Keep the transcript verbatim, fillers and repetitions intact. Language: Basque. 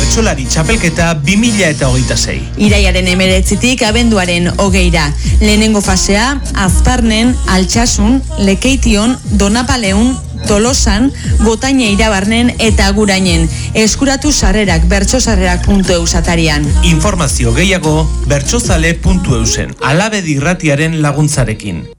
Bertsolari Txapelketa bi mila hogeita sei. Iraiaren hemeretzitik abenduaren hogeira. Lehenengo fasea, Azparnen, Altsasun, Lekeition, Donapaleun, Tolosan, Gotaine Irabarnen eta Agurainen. Eskuratu sarrerak bertsosarrerak puntu eus atarian. Informazio gehiago bertsozale puntu eusen. Alabedi irratiaren laguntzarekin.